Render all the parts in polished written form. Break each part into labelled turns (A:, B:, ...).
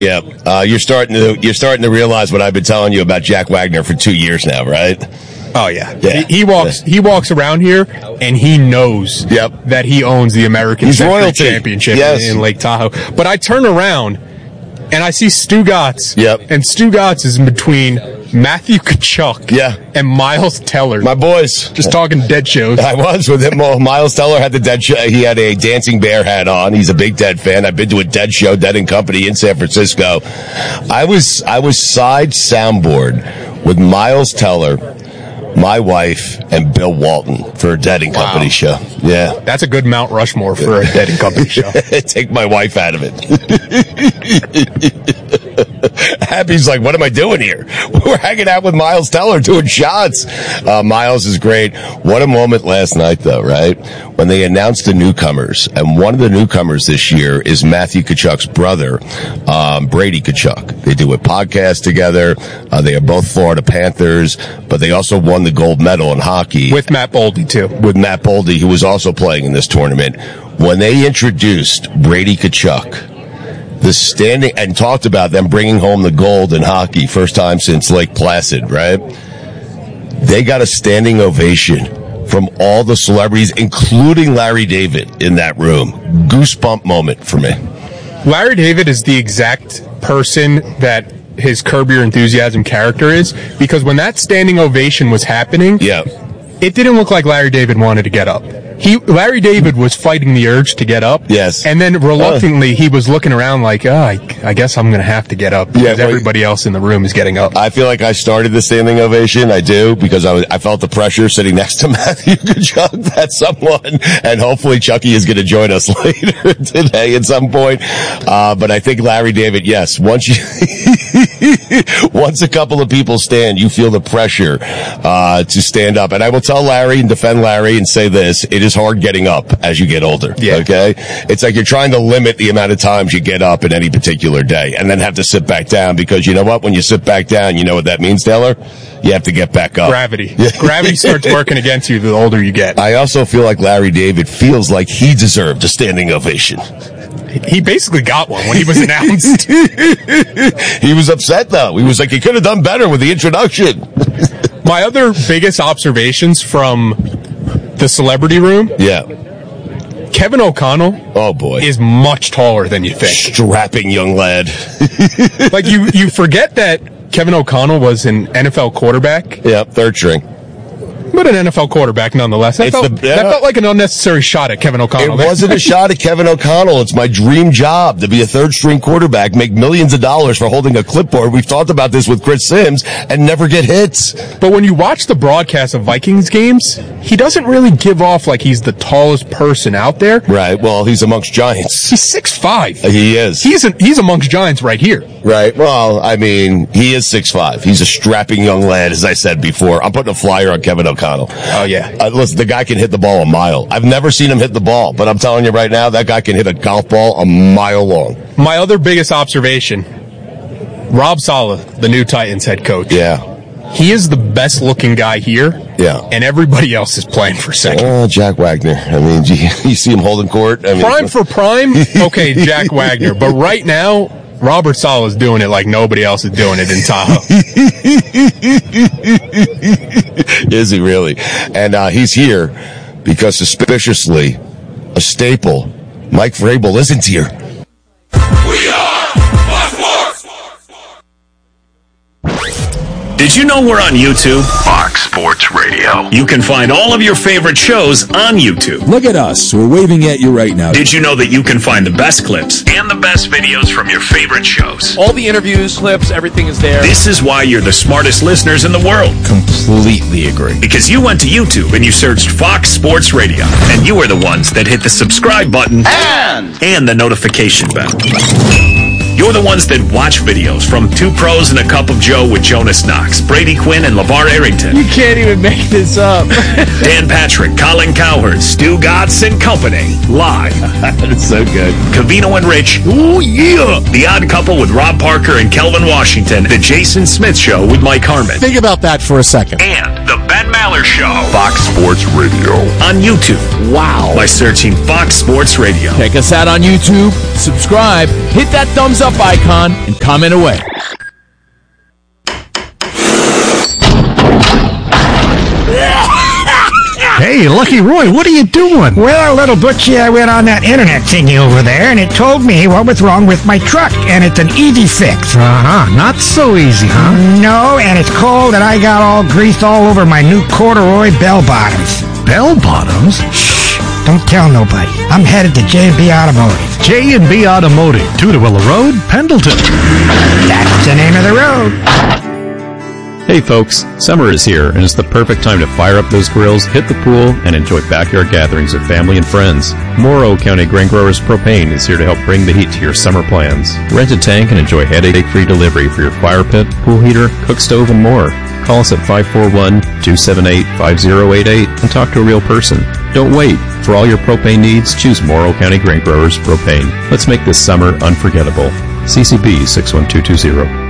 A: Yeah, you're starting to realize what I've been telling you about Jack Wagner for 2 years now, right?
B: Oh yeah. He walks around here and he knows that he owns the American Century Championship in Lake Tahoe. But I turn around and I see Stu Gatz. And Stu Gatz is in between Matthew Tkachuk and Miles Teller.
A: My boys.
B: Just talking dead shows.
A: I was with him. Miles Teller had the dead show. He had a Dancing Bear hat on. He's a big Dead fan. I've been to a Dead show, Dead and Company in San Francisco. I was side soundboard with Miles Teller, my wife, and Bill Walton for a Dead and Company show. Yeah.
B: That's a good Mount Rushmore for a Dead and Company show.
A: Take my wife out of it. Happy's like, what am I doing here? We're hanging out with Miles Teller doing shots. Miles is great. What a moment last night, though, right? When they announced the newcomers. And one of the newcomers this year is Matthew Tkachuk's brother, Brady Tkachuk. They do a podcast together. They are both Florida Panthers, but they also won the gold medal in hockey.
B: With Matt Boldy, too.
A: With Matt Boldy, who was also playing in this tournament. When they introduced Brady Tkachuk, the standing, and talked about them bringing home the gold in hockey, first time since Lake Placid, right? They got a standing ovation from all the celebrities, including Larry David in that room. Goosebump moment for me.
B: Larry David is the exact person that his Curb Your Enthusiasm character is, because when that standing ovation was happening, it didn't look like Larry David wanted to get up. Larry David was fighting the urge to get up.
A: Yes.
B: And then reluctantly, he was looking around like, I guess I'm going to have to get up because everybody else in the room is getting up.
A: I feel like I started the standing ovation. I do, because I felt the pressure sitting next to Matthew Tkachuk, that someone, and hopefully Chucky is going to join us later today at some point. But I think Larry David, yes, once a couple of people stand, you feel the pressure to stand up. And I will tell Larry and defend Larry and say this: it is hard getting up as you get older. Okay, it's like you're trying to limit the amount of times you get up in any particular day, and then have to sit back down, because you know what? When you sit back down, you know what that means, Taylor? You have to get back up.
B: Gravity. Gravity starts working against you the older you get.
A: I also feel like Larry David feels like he deserved a standing ovation.
B: He basically got one when he was announced.
A: He was upset, though. He was like, he could have done better with the introduction.
B: My other biggest observations from the celebrity room. Kevin O'Connell.
A: Oh boy,
B: is much taller than you think.
A: Strapping young lad.
B: Like you forget that Kevin O'Connell was an NFL quarterback.
A: Third string.
B: But an NFL quarterback nonetheless. That felt like an unnecessary shot at Kevin O'Connell.
A: It wasn't a shot at Kevin O'Connell. It's my dream job to be a third-string quarterback, make millions of dollars for holding a clipboard. We've talked about this with Chris Sims, and never get hits.
B: But when you watch the broadcast of Vikings games, he doesn't really give off like he's the tallest person out there.
A: Right. Well, he's amongst giants.
B: He's 6'5".
A: He is.
B: He's amongst giants right here.
A: Right. Well, I mean, he is 6'5". He's a strapping young lad, as I said before. I'm putting a flyer on Kevin O'Connell.
B: Oh, yeah.
A: Listen, the guy can hit the ball a mile. I've never seen him hit the ball, but I'm telling you right now, that guy can hit a golf ball a mile long.
B: My other biggest observation, Rob Saleh, the new Titans head coach. He is the best-looking guy here. And everybody else is playing for second.
A: Jack Wagner. I mean, you see him holding court? I mean,
B: prime for prime? Okay, Jack Wagner. But right now, Robert Saleh is doing it like nobody else is doing it in Tahoe.
A: Is he really? And he's here because, suspiciously, a staple, Mike Vrabel, isn't here.
C: We are Fox Sports. Did you know we're on YouTube? Fox Sports Radio. You can find all of your favorite shows on YouTube.
D: Look at us. We're waving at you right now.
C: Did you know that you can find the best clips and the best videos from your favorite shows?
E: All the interviews, clips, everything is there.
C: This is why you're the smartest listeners in the world.
D: Completely agree.
C: Because you went to YouTube and you searched Fox Sports Radio, and you are the ones that hit the subscribe button and the notification bell. You're the ones that watch videos from Two Pros and a Cup of Joe with Jonas Knox, Brady Quinn, and LeVar Arrington.
E: You can't even make this up.
C: Dan Patrick, Colin Cowherd, Stu Gatz and Company, live.
A: That's so good.
C: Covino and Rich, ooh yeah. The Odd Couple with Rob Parker and Kelvin Washington. The Jason Smith Show with Mike Harmon.
D: Think about that for a second.
C: And the Ben Maller our show, Fox Sports Radio, on YouTube.
E: Wow.
C: By searching Fox Sports Radio.
E: Check us out on YouTube, subscribe, hit that thumbs up icon, and comment away.
F: Hey, Lucky Roy, what are you doing?
G: Well, little Butchie, I went on that internet thingy over there, and it told me what was wrong with my truck, and it's an easy fix.
F: Not so easy, huh?
G: No, and it's cold, and I got all grease all over my new corduroy bell bottoms.
F: Bell bottoms?
G: Shh, don't tell nobody. I'm headed to J&B Automotive.
F: J&B Automotive, Tudorilla Road, Pendleton.
G: That's the name of the road.
H: Hey folks, summer is here and it's the perfect time to fire up those grills, hit the pool, and enjoy backyard gatherings with family and friends. Morrow County Grain Growers Propane is here to help bring the heat to your summer plans. Rent a tank and enjoy headache-free delivery for your fire pit, pool heater, cook stove, and more. Call us at 541-278-5088 and talk to a real person. Don't wait. For all your propane needs, choose Morrow County Grain Growers Propane. Let's make this summer unforgettable. CCB 61220.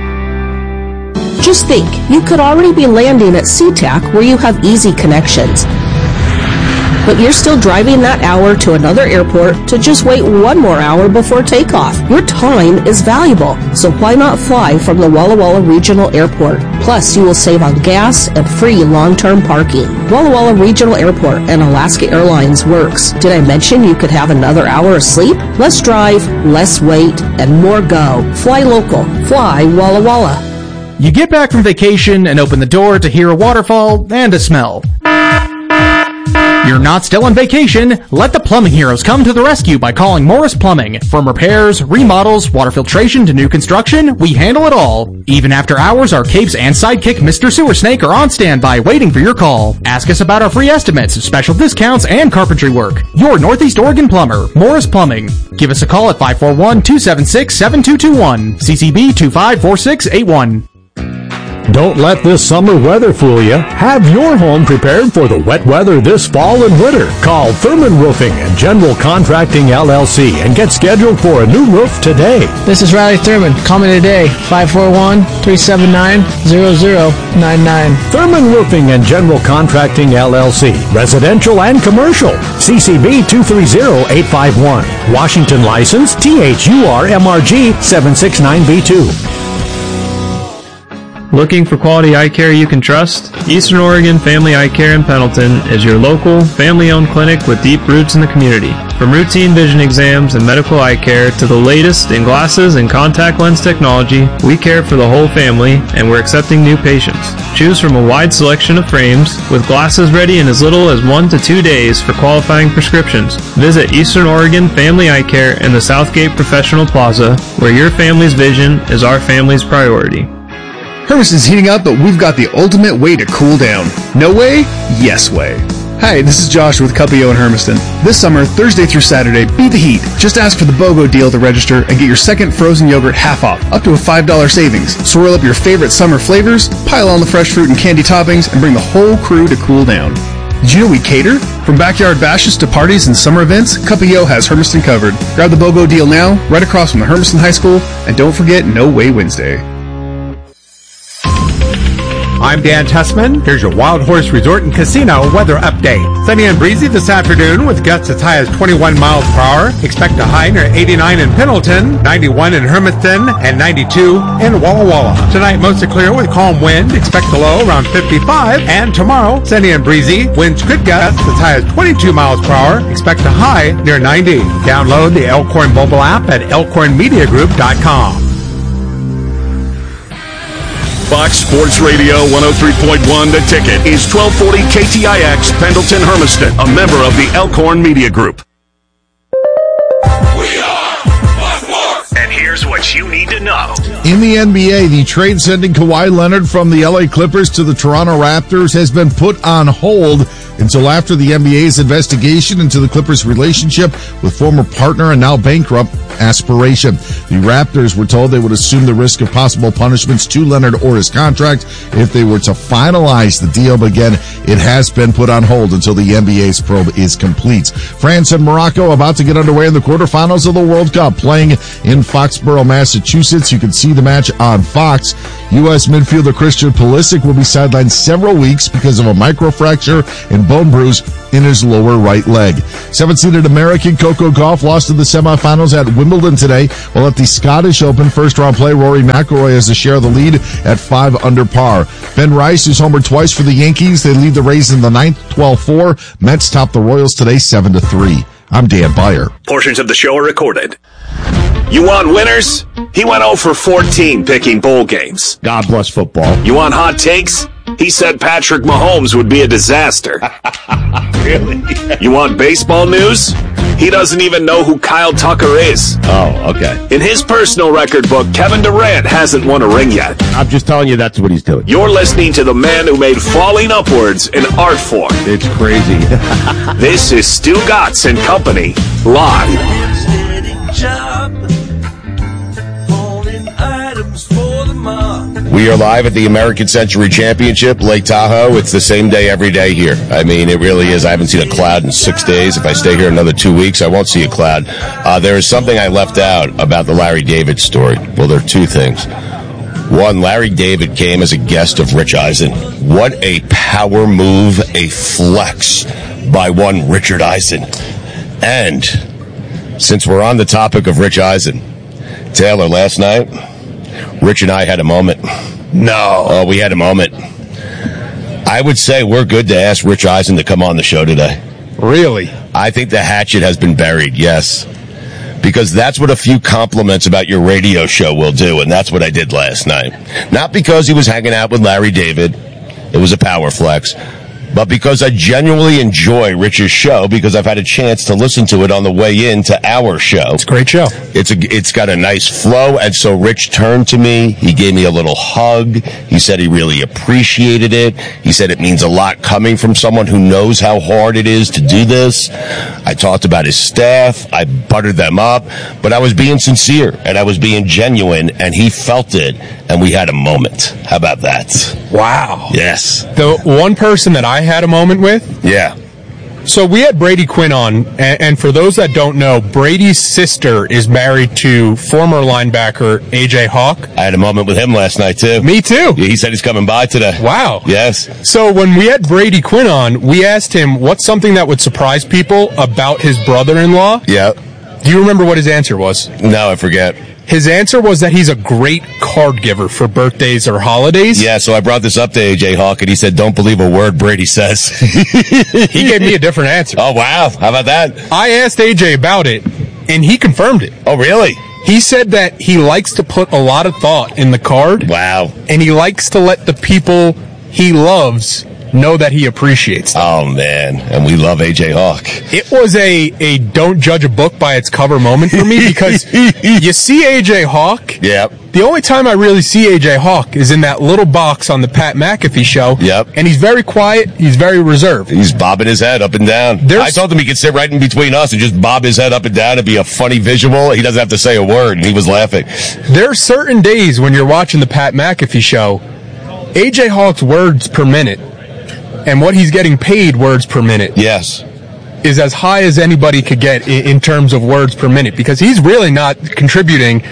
I: Just think, you could already be landing at SeaTac where you have easy connections. But you're still driving that hour to another airport to just wait one more hour before takeoff. Your time is valuable, so why not fly from the Walla Walla Regional Airport? Plus, you will save on gas and free long-term parking. Walla Walla Regional Airport and Alaska Airlines works. Did I mention you could have another hour of sleep? Less drive, less wait, and more go. Fly local. Fly Walla Walla.
J: You get back from vacation and open the door to hear a waterfall and a smell. You're not still on vacation. Let the plumbing heroes come to the rescue by calling Morris Plumbing. From repairs, remodels, water filtration to new construction, we handle it all. Even after hours, our capes and sidekick Mr. Sewer Snake are on standby waiting for your call. Ask us about our free estimates, special discounts, and carpentry work. Your Northeast Oregon plumber, Morris Plumbing. Give us a call at 541-276-7221. CCB 254681.
F: Don't let this summer weather fool you. Have your home prepared for the wet weather this fall and winter. Call Thurman Roofing and General Contracting LLC and get scheduled for a new roof today.
K: This is Riley Thurman. Call me today, 541-379-0099.
F: Thurman Roofing and General Contracting LLC. Residential and commercial. CCB 230851. Washington license THURMRG 769B2.
L: Looking for quality eye care you can trust? Eastern Oregon Family Eye Care in Pendleton is your local, family-owned clinic with deep roots in the community. From routine vision exams and medical eye care to the latest in glasses and contact lens technology, we care for the whole family and we're accepting new patients. Choose from a wide selection of frames with glasses ready in as little as 1 to 2 days for qualifying prescriptions. Visit Eastern Oregon Family Eye Care in the Southgate Professional Plaza, where your family's vision is our family's priority.
M: Hermiston's heating up, but we've got the ultimate way to cool down. No way? Yes way. Hi, this is Josh with Cuppio in Hermiston. This summer, Thursday through Saturday, beat the heat. Just ask for the BOGO deal to register and get your second frozen yogurt half off, up to a $5 savings. Swirl up your favorite summer flavors, pile on the fresh fruit and candy toppings, and bring the whole crew to cool down. Did you know we cater? From backyard bashes to parties and summer events, Cuppio has Hermiston covered. Grab the BOGO deal now, right across from the Hermiston High School, and don't forget No Way Wednesday.
N: I'm Dan Tessman. Here's your Wild Horse Resort and Casino weather update. Sunny and breezy this afternoon with gusts as high as 21 miles per hour. Expect a high near 89 in Pendleton, 91 in Hermiston, and 92 in Walla Walla. Tonight, mostly clear with calm wind. Expect a low around 55. And tomorrow, sunny and breezy. Winds could gust as high as 22 miles per hour. Expect a high near 90. Download the Elkhorn mobile app at elkhornmediagroup.com.
C: Fox Sports Radio 103.1 The Ticket is 1240 KTIX Pendleton Hermiston, a member of the Elkhorn Media Group.
O: We are Fox Sports.
C: And here's what you need to know.
P: In the NBA, the trade sending Kawhi Leonard from the LA Clippers to the Toronto Raptors has been put on hold until after the NBA's investigation into the Clippers' relationship with former partner and now bankrupt Aspiration. The Raptors were told they would assume the risk of possible punishments to Leonard or his contract if they were to finalize the deal, but again, it has been put on hold until the NBA's probe is complete. France and Morocco about to get underway in the quarterfinals of the World Cup, playing in Foxborough, Massachusetts. You can see the match on Fox. U.S. midfielder Christian Pulisic will be sidelined several weeks because of a microfracture and bone bruise in his lower right leg. 7th-seeded American Coco Gauff lost in the semifinals at Wimbledon today, while at the Scottish Open first-round play, Rory McIlroy has a share of the lead at 5 under par. Ben Rice, who's homered twice for the Yankees, they lead the Rays in the 9th, 12-4. Mets top the Royals today, 7-3. I'm Dan Byer.
C: Portions of the show are recorded. You want winners? He went 0 for 14 picking bowl games.
A: God bless football.
C: You want hot takes? He said Patrick Mahomes would be a disaster.
A: Really?
C: You want baseball news? He doesn't even know who Kyle Tucker is.
A: Oh, okay.
C: In his personal record book, Kevin Durant hasn't won a ring yet.
A: I'm just telling you that's what he's doing.
C: You're listening to the man who made falling upwards an art form.
A: It's crazy.
C: This is Stu Gatz and Company, live.
A: We are live at the American Century Championship, Lake Tahoe. It's the same day every day here. I mean, it really is. I haven't seen a cloud in 6 days. If I stay here another 2 weeks, I won't see a cloud. There is something I left out about the Larry David story. Well, there are two things. One, Larry David came as a guest of Rich Eisen. What a power move, a flex by one Richard Eisen. And since we're on the topic of Rich Eisen, Taylor, last night, Rich and I had a moment.
B: No.
A: Oh, we had a moment. I would say we're good to ask Rich Eisen to come on the show today.
B: Really?
A: I think the hatchet has been buried, yes. Because that's what a few compliments about your radio show will do, and that's what I did last night. Not because he was hanging out with Larry David. It was a power flex. But because I genuinely enjoy Rich's show, because I've had a chance to listen to it on the way into our show.
B: It's a great show.
A: It's got a nice flow, and so Rich turned to me. He gave me a little hug. He said he really appreciated it. He said it means a lot coming from someone who knows how hard it is to do this. I talked about his staff. I buttered them up, but I was being sincere, and I was being genuine, and he felt it, and we had a moment. How about that?
B: Wow.
A: Yes.
B: The one person that I had a moment with?
A: Yeah.
B: So we had Brady Quinn on, and for those that don't know, Brady's sister is married to former linebacker A.J. Hawk.
A: I had a moment with him last night, too.
B: Me, too.
A: Yeah, he said he's coming by today.
B: Wow.
A: Yes.
B: So when we had Brady Quinn on, we asked him what's something that would surprise people about his brother-in-law.
A: Yeah.
B: Do you remember what his answer was?
A: No, I forget.
B: His answer was that he's a great card giver for birthdays or holidays.
A: Yeah, so I brought this up to A.J. Hawk, and he said, don't believe a word Brady says.
B: He gave me a different answer.
A: Oh, wow. How about that?
B: I asked A.J. about it, and he confirmed it.
A: Oh, really?
B: He said that he likes to put a lot of thought in the card.
A: Wow.
B: And he likes to let the people he loves know that he appreciates them.
A: Oh, man. And we love A.J. Hawk.
B: It was a don't judge a book by its cover moment for me because you see A.J. Hawk.
A: Yep.
B: The only time I really see A.J. Hawk is in that little box on the Pat McAfee show.
A: Yep.
B: And he's very quiet. He's very reserved.
A: He's bobbing his head up and down. I told him he could sit right in between us and just bob his head up and down. It'd be a funny visual. He doesn't have to say a word, and he was laughing.
B: There are certain days when you're watching the Pat McAfee show, A.J. Hawk's words per minute and what he's getting paid words per minute.
A: Yes.
B: Is as high as anybody could get in terms of words per minute because he's really not contributing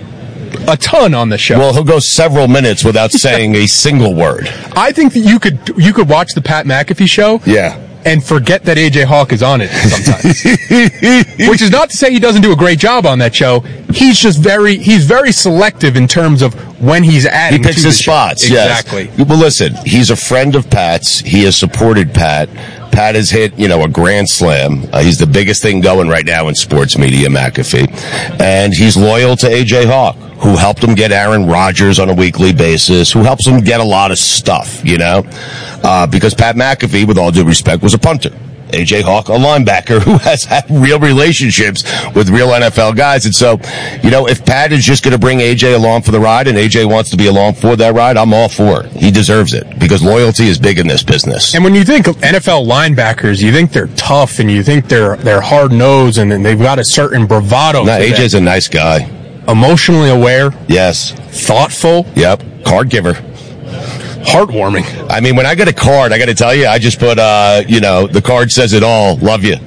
B: a ton on the show.
A: Well, he'll go several minutes without saying a single word.
B: I think that you could watch the Pat McAfee show.
A: Yeah.
B: And forget that A.J. Hawk is on it sometimes. Which is not to say he doesn't do a great job on that show. He's just he's very selective in terms of when he's adding.
A: He picks his spots.
B: Exactly.
A: Yes. Well, listen, he's a friend of Pat's. He has supported Pat. Pat has hit, a grand slam. He's the biggest thing going right now in sports media, McAfee. And he's loyal to A.J. Hawk, who helped him get Aaron Rodgers on a weekly basis, who helps him get a lot of stuff, because Pat McAfee, with all due respect, was a punter. A.J. Hawk, a linebacker who has had real relationships with real NFL guys. And so, if Pat is just going to bring A.J. along for the ride and A.J. wants to be along for that ride, I'm all for it. He deserves it because loyalty is big in this business.
B: And when you think of NFL linebackers, you think they're tough and you think they're hard-nosed and they've got a certain bravado.
A: No, A.J.'s a nice guy.
B: Emotionally aware.
A: Yes.
B: Thoughtful.
A: Yep. Card giver.
B: Heartwarming.
A: I mean, when I get a card, I got to tell you, I just put, the card says it all. Love you.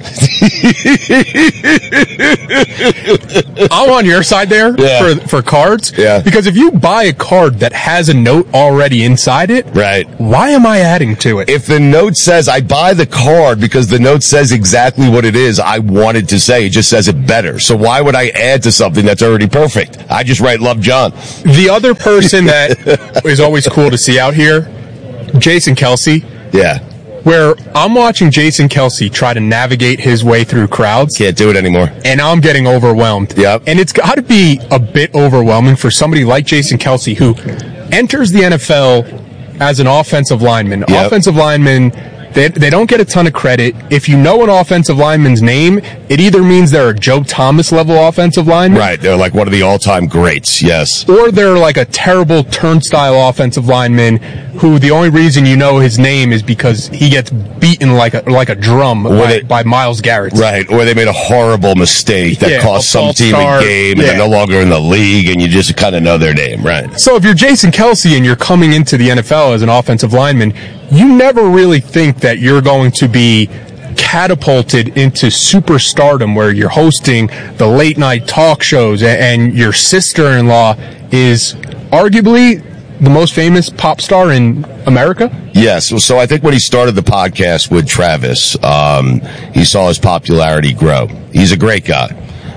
B: I'm on your side there for cards.
A: Yeah.
B: Because if you buy a card that has a note already inside it,
A: right?
B: Why am I adding to it?
A: If the note says, I buy the card because the note says exactly what it is I wanted to say, it just says it better. So why would I add to something that's already perfect? I just write Love John.
B: The other person that is always cool to see out here, Jason Kelce.
A: Yeah.
B: Where I'm watching Jason Kelce try to navigate his way through crowds.
A: Can't do it anymore.
B: And I'm getting overwhelmed.
A: Yep.
B: And it's got to be a bit overwhelming for somebody like Jason Kelce who enters the NFL as an offensive lineman.
A: Yep.
B: Offensive linemen, they don't get a ton of credit. If you know an offensive lineman's name, it either means they're a Joe Thomas level offensive lineman.
A: Right. They're like one of the all-time greats. Yes.
B: Or they're like a terrible turnstile offensive lineman who the only reason you know his name is because he gets beaten like a drum by Myles Garrett.
A: Right. Or they made a horrible mistake that cost some team a game and they're no longer in the league and you just kind of know their name. Right.
B: So if you're Jason Kelce and you're coming into the NFL as an offensive lineman, you never really think that you're going to be catapulted into superstardom where you're hosting the late night talk shows and your sister-in-law is arguably the most famous pop star in America?
A: Yes. So I think when he started the podcast with Travis, he saw his popularity grow. He's a great guy.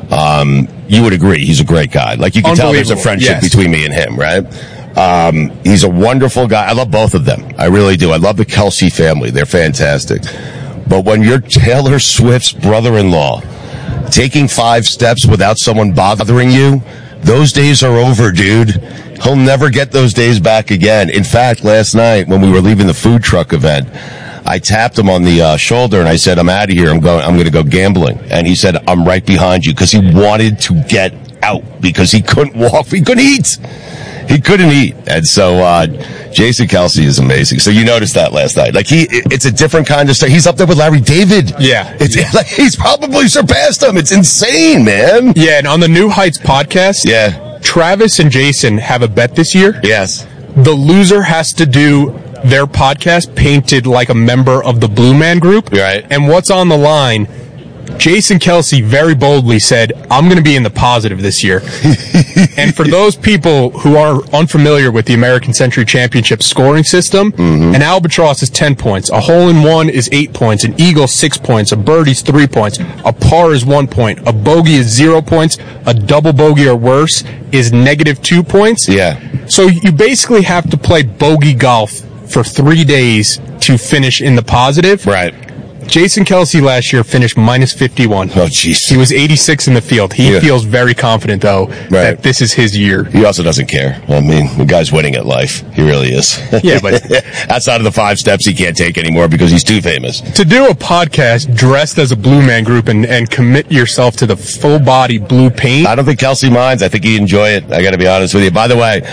A: You would agree he's a great guy. Like you can tell there's a friendship between me and him, right? He's a wonderful guy. I love both of them. I really do. I love the Kelce family. They're fantastic. But when you're Taylor Swift's brother-in-law, taking 5 steps without someone bothering you, those days are over, dude. He'll never get those days back again. In fact, last night when we were leaving the food truck event, I tapped him on the shoulder and I said, I'm out of here. I'm going to go gambling. And he said, I'm right behind you, because he wanted to get out because he couldn't walk. He couldn't eat. He couldn't eat. And so, Jason Kelce is amazing. So you noticed that last night. Like it's a different kind of stuff. He's up there with Larry David.
B: Yeah.
A: Like he's probably surpassed him. It's insane, man.
B: Yeah. And on the New Heights podcast.
A: Yeah.
B: Travis and Jason have a bet this year.
A: Yes.
B: The loser has to do their podcast painted like a member of the Blue Man Group.
A: Right.
B: And what's on the line? Jason Kelce very boldly said, I'm going to be in the positive this year. And for those people who are unfamiliar with the American Century Championship scoring system, an albatross is 10 points, a hole-in-one is 8 points, an eagle 6 points, a birdie's 3 points, a par is 1 point, a bogey is 0 points, a double bogey or worse is -2 points.
A: Yeah.
B: So you basically have to play bogey golf for 3 days to finish in the positive.
A: Right.
B: Jason Kelce last year finished -51.
A: Oh, jeez.
B: He was 86 in the field. He feels very confident, though, that this is his year.
A: He also doesn't care. I mean, the guy's winning at life. He really is.
B: Yeah, but
A: outside of the 5 steps he can't take anymore because he's too famous.
B: To do a podcast dressed as a Blue Man Group and commit yourself to the full-body blue paint.
A: I don't think Kelce minds. I think he'd enjoy it. I got to be honest with you. By the way,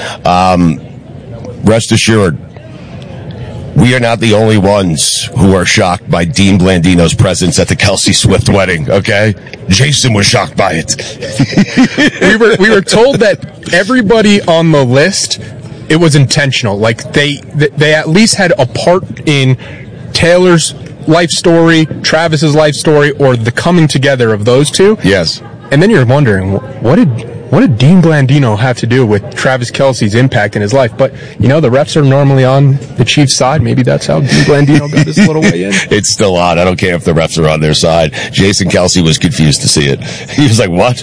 A: rest assured, we are not the only ones who are shocked by Dean Blandino's presence at the Kelce Swift wedding, okay? Jason was shocked by it.
B: we were told that everybody on the list, it was intentional. Like, they at least had a part in Taylor's life story, Travis's life story, or the coming together of those two.
A: Yes.
B: And then you're wondering, what did Dean Blandino have to do with Travis Kelce's impact in his life? But, the refs are normally on the Chiefs' side. Maybe that's how Dean Blandino got his little way in.
A: It's still odd. I don't care if the refs are on their side. Jason Kelce was confused to see it. He was like, what?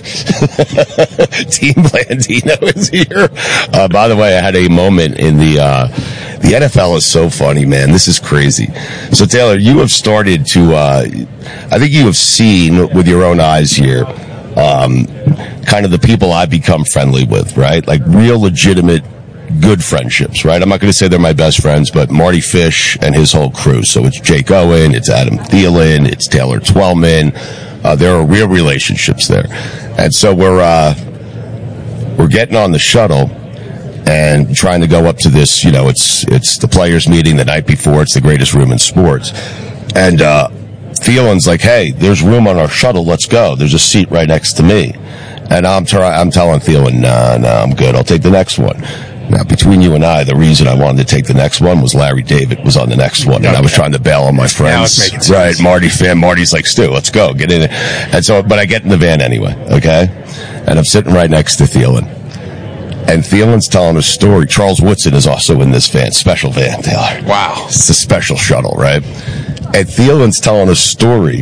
A: Dean Blandino is here? By the way, I had a moment in the NFL is so funny, man. This is crazy. So, Taylor, you have started to, I think you have seen with your own eyes here, kind of the people I've become friendly with, right? Like real legitimate good friendships, right? I'm not going to say they're my best friends, but Marty Fish and his whole crew. So it's Jake Owen, it's Adam Thielen, it's Taylor Twellman. There are real relationships there. And so we're getting on the shuttle and trying to go up to this, it's the players meeting the night before. It's the greatest room in sports. And Thielen's like, hey, there's room on our shuttle. Let's go. There's a seat right next to me. And I'm telling Thielen, no, I'm good. I'll take the next one. Now, between you and I, the reason I wanted to take the next one was Larry David was on the next one, and I was trying to bail on my friends.
B: Now it's making sense.
A: Right, Marty's like, Stu, let's go, get in it. And so, but I get in the van anyway, okay? And I'm sitting right next to Thielen. And Thielen's telling a story. Charles Woodson is also in this van, special van, Taylor.
B: Wow.
A: It's a special shuttle, right? And Thielen's telling a story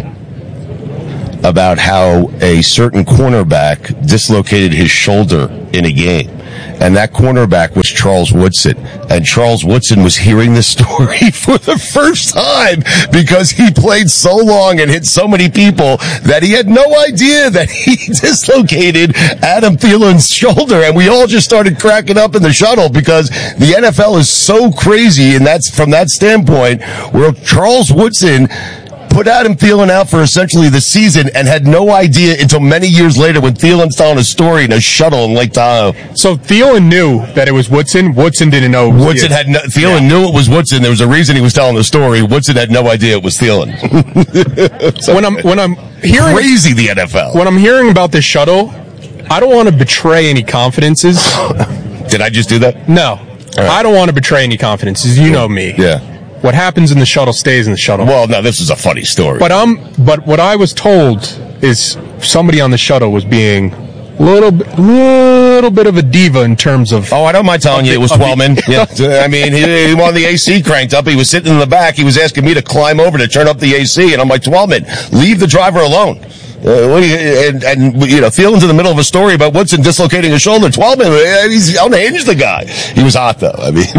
A: about how a certain cornerback dislocated his shoulder in a game. And that cornerback was Charles Woodson. And Charles Woodson was hearing this story for the first time because he played so long and hit so many people that he had no idea that he dislocated Adam Thielen's shoulder. And we all just started cracking up in the shuttle because the NFL is so crazy, and that's from that standpoint where Charles Woodson put Adam Thielen out for essentially the season and had no idea until many years later when Thielen's telling a story in a shuttle in Lake Tahoe.
B: So Thielen knew that it was Woodson. Woodson didn't know.
A: Thielen knew it was Woodson. There was a reason he was telling the story. Woodson had no idea it was Thielen.
B: So when I'm hearing
A: crazy the NFL.
B: When I'm hearing about this shuttle, I don't want to betray any confidences.
A: Did I just do that?
B: No, right. I don't want to betray any confidences. You know me.
A: Yeah.
B: What happens in the shuttle stays in the shuttle.
A: Well, no, this is a funny story.
B: But what I was told is somebody on the shuttle was being a little bit of a diva in terms of.
A: Oh, I don't mind telling you, it was Twellman. Yeah, I mean, he wanted the AC cranked up. He was sitting in the back. He was asking me to climb over to turn up the AC, and I'm like, Twellman, leave the driver alone. Thielen's in the middle of a story about Woodson dislocating his shoulder. Twellman, he's unhinged, the guy. He was hot, though. I mean,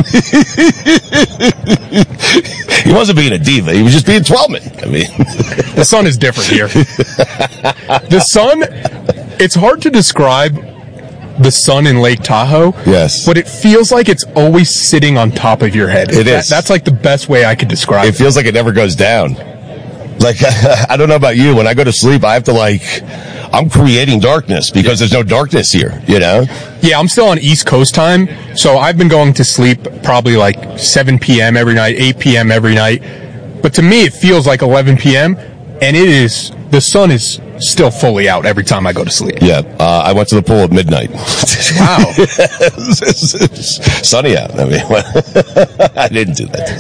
A: he wasn't being a diva. He was just being Twellman. I mean,
B: the sun is different here. The sun, it's hard to describe the sun in Lake Tahoe.
A: Yes.
B: But it feels like it's always sitting on top of your head.
A: It is.
B: That's like the best way I could describe it.
A: It feels like it never goes down. Like, I don't know about you. When I go to sleep, I have to I'm creating darkness because there's no darkness here,
B: Yeah, I'm still on East Coast time, so I've been going to sleep probably 7 p.m. every night, 8 p.m. every night. But to me, it feels like 11 p.m., and the sun is still fully out every time I go to sleep.
A: Yeah, I went to the pool at midnight.
B: Wow.
A: It's sunny out. I mean, I didn't do that.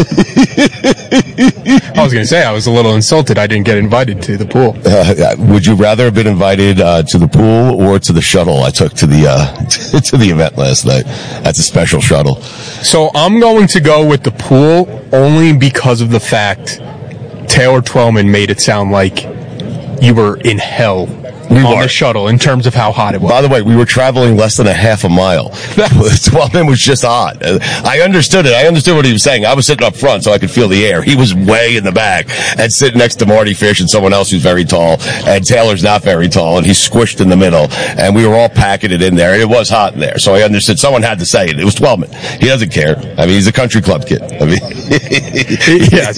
B: I was going to say, I was a little insulted I didn't get invited to the pool.
A: Would you rather have been invited to the pool or to the shuttle I took to the to the event last night? That's a special shuttle.
B: So I'm going to go with the pool only because of the fact Taylor Twellman made it sound like you were in hell on the shuttle in terms of how hot it was.
A: By the way, we were traveling less than a half a mile. Twellman was just hot. I understood it. I understood what he was saying. I was sitting up front so I could feel the air. He was way in the back and sitting next to Marty Fish and someone else who's very tall. And Taylor's not very tall, and he's squished in the middle. And we were all packing it in there. And it was hot in there. So I understood. Someone had to say it. It was Twellman. He doesn't care. I mean, he's a country club kid. I mean,
B: yes.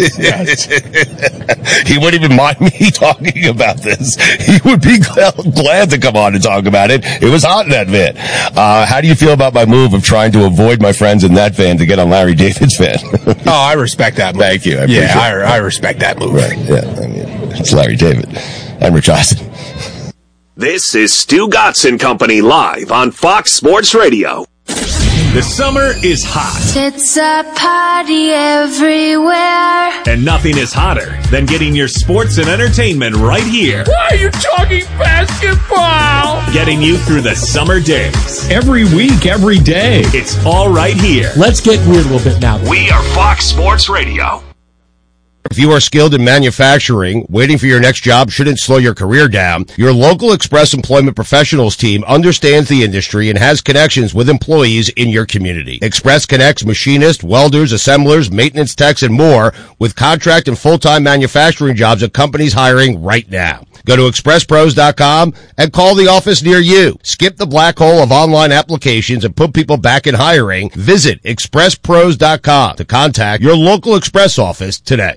A: He wouldn't even mind me talking about this. He would be glad to come on and talk about it. It was hot in that van. How do you feel about my move of trying to avoid my friends in that van to get on Larry David's van?
B: Oh, I respect that move.
A: Thank you.
B: I respect that move.
A: Right. Yeah. I mean, it's Larry David and Rich Eisen.
C: This is Stu Gatz and Company live on Fox Sports Radio. The summer is hot.
Q: It's a party everywhere.
C: And nothing is hotter than getting your sports and entertainment right here.
O: Why are you talking basketball?
C: Getting you through the summer days.
R: Every week, every day.
C: It's all right here.
R: Let's get weird a little bit now.
C: We are Fox Sports Radio.
A: If you are skilled in manufacturing, waiting for your next job shouldn't slow your career down. Your local Express Employment Professionals team understands the industry and has connections with employees in your community. Express connects machinists, welders, assemblers, maintenance techs, and more with contract and full-time manufacturing jobs at companies hiring right now. Go to expresspros.com and call the office near you. Skip the black hole of online applications and put people back in hiring. Visit expresspros.com to contact your local Express office today.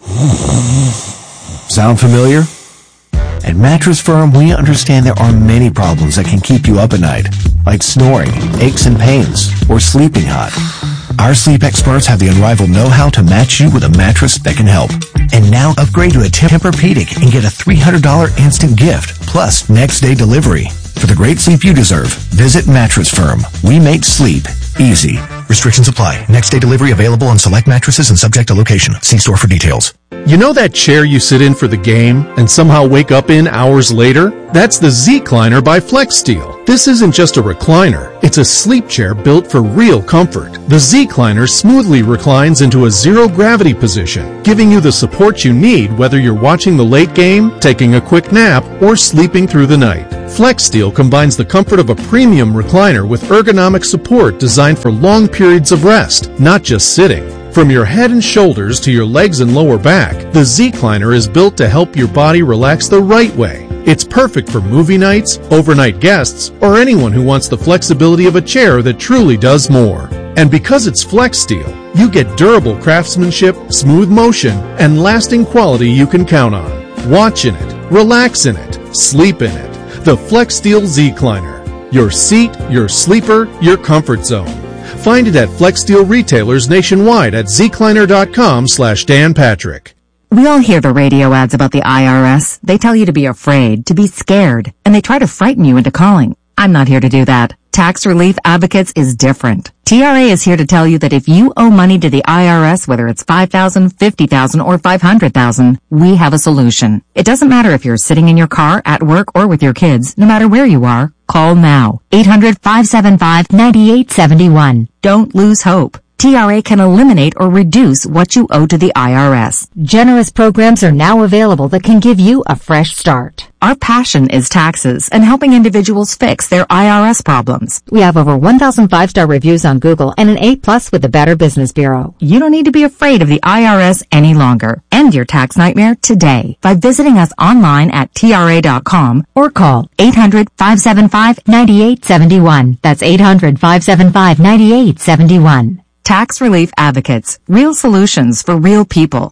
S: Sound familiar? At Mattress Firm, we understand there are many problems that can keep you up at night, like snoring, aches and pains, or sleeping hot. Our sleep experts have the unrivaled know-how to match you with a mattress that can help. And now upgrade to a Tempur-Pedic and get a $300 instant gift, plus next-day delivery. For the great sleep you deserve, visit Mattress Firm. We make sleep easy. Restrictions apply. Next-day delivery available on select mattresses and subject to location. See store for details.
B: You know that chair you sit in for the game and somehow wake up in hours later? That's the Z-Cliner by FlexSteel. This isn't just a recliner. It's a sleep chair built for real comfort. The Z-Cliner smoothly reclines into a zero-gravity position, giving you the support you need whether you're watching the late game, taking a quick nap, or sleeping through the night. FlexSteel combines the comfort of a premium recliner with ergonomic support designed for long periods of rest, not just sitting. From your head and shoulders to your legs and lower back, the Z-Cliner is built to help your body relax the right way. It's perfect for movie nights, overnight guests, or anyone who wants the flexibility of a chair that truly does more. And because it's FlexSteel, you get durable craftsmanship, smooth motion, and lasting quality you can count on. Watch in it, relax in it, sleep in it. The FlexSteel Z-Cliner. Your seat, your sleeper, your comfort zone. Find it at FlexSteel retailers nationwide at zcliner.com/Dan Patrick.
T: We all hear the radio ads about the IRS. They tell you to be afraid, to be scared, and they try to frighten you into calling. I'm not here to do that. Tax Relief Advocates is different. TRA is here to tell you that if you owe money to the IRS, whether it's $5,000, $50,000, or $500,000, we have a solution. It doesn't matter if you're sitting in your car, at work, or with your kids. No matter where you are, call now. 800-575-9871. Don't lose hope. TRA can eliminate or reduce what you owe to the IRS.
U: Generous programs are now available that can give you a fresh start.
T: Our passion is taxes and helping individuals fix their IRS problems.
U: We have over 1,000 5-star reviews on Google and an A+ with the Better Business Bureau.
T: You don't need to be afraid of the IRS any longer. End your tax nightmare today by visiting us online at TRA.com or call 800-575-9871. That's 800-575-9871. Tax Relief Advocates. Real solutions for real people.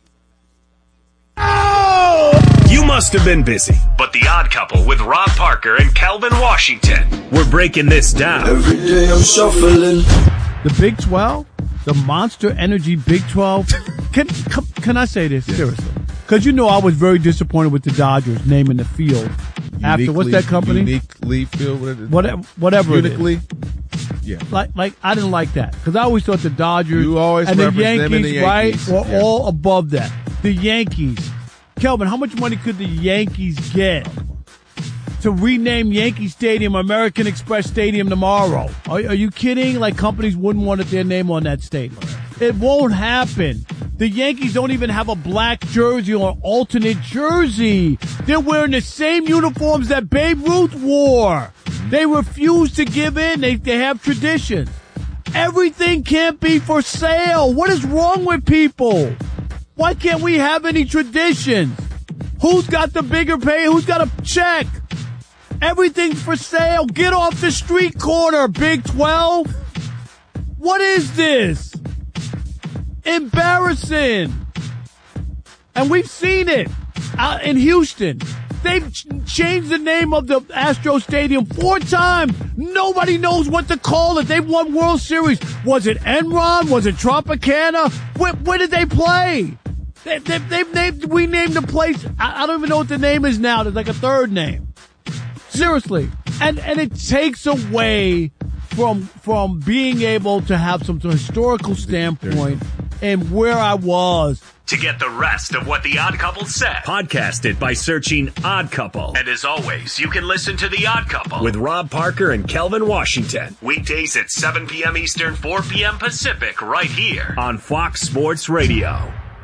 C: You must have been busy, but The Odd Couple with Rob Parker and Calvin Washington. We're breaking this down.
V: Every day I'm shuffling. The Big 12, the Monster Energy Big 12. Can I say this seriously? Because you know I was very disappointed with the Dodgers naming the field after what's that company?
P: Uniquely Field.
V: Whatever.
P: Uniquely.
V: Yeah. Like I didn't like that because I always thought the Dodgers
P: and
V: the Yankees, right, were all above that. The Yankees. Kelvin, how much money could the Yankees get to rename Yankee Stadium American Express Stadium tomorrow? Are you kidding? Like companies wouldn't want their name on that stadium. It won't happen. The Yankees don't even have a black jersey or alternate jersey. They're wearing the same uniforms that Babe Ruth wore. They refuse to give in. They have traditions. Everything can't be for sale. What is wrong with people? Why can't we have any traditions? Who's got the bigger pay? Who's got a check? Everything's for sale. Get off the street corner, Big 12. What is this? Embarrassing. And we've seen it out in Houston. They've changed the name of the Astro Stadium 4 times. Nobody knows what to call it. They've won World Series. Was it Enron? Was it Tropicana? Where did they play? We named the place. I don't even know what the name is now. There's like a third name. Seriously. And it takes away from being able to have some historical standpoint and where I was.
C: To get the rest of what The Odd Couple said, podcast it by searching Odd Couple. And as always, you can listen to The Odd Couple with Rob Parker and Kelvin Washington. Weekdays at 7 p.m. Eastern, 4 p.m. Pacific, right here on Fox Sports Radio.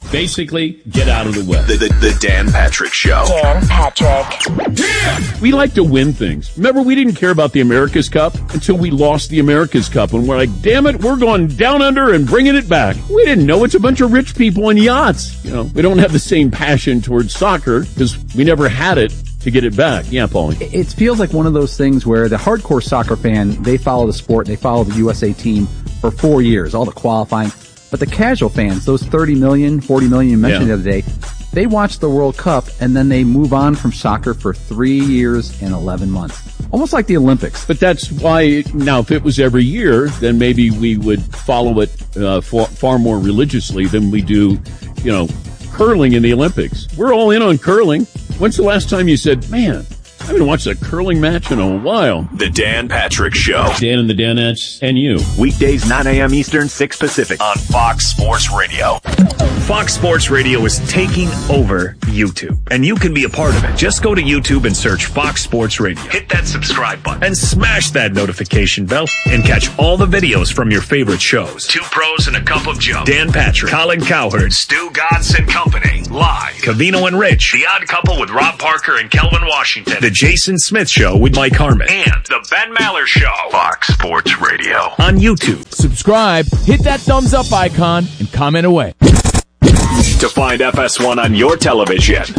R: Basically, get out of the way.
C: The Dan Patrick Show.
D: Dan Patrick.
R: Yeah! We like to win things. Remember, we didn't care about the America's Cup until we lost the America's Cup. And we're like, damn it, we're going down under and bringing it back. We didn't know it's a bunch of rich people in yachts. You know, we don't have the same passion towards soccer because we never had it to get it back. Yeah, Paulie.
E: It feels like one of those things where the hardcore soccer fan, they follow the sport, they follow the USA team for 4 years, all the qualifying. But the casual fans, those 30 million, 40 million you mentioned the other day, they watch the World Cup and then they move on from soccer for 3 years and 11 months. Almost like the Olympics.
R: But that's why, now, if it was every year, then maybe we would follow it far more religiously than we do, you know, curling in the Olympics. We're all in on curling. When's the last time you said, man, I haven't watched a curling match in a while?
C: The Dan Patrick Show.
R: Dan and the Danettes and you.
C: Weekdays, 9 a.m. Eastern, 6 Pacific on Fox Sports Radio. Fox Sports Radio is taking over YouTube, and you can be a part of it. Just go to YouTube and search Fox Sports Radio. Hit that subscribe button and smash that notification bell and catch all the videos from your favorite shows. Two Pros and a Cup of Joe. Dan Patrick, Colin Cowherd, Stu Gatz and Company. Live. Covino and Rich. The Odd Couple with Rob Parker and Kelvin Washington. The Jason Smith Show with Mike Harmon. And the Ben Maller Show. Fox Sports Radio. On YouTube.
W: Subscribe, hit that thumbs up icon, and comment away.
C: To find FS1 on your television,